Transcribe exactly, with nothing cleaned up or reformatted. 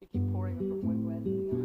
You keep pouring them from one glass to the other.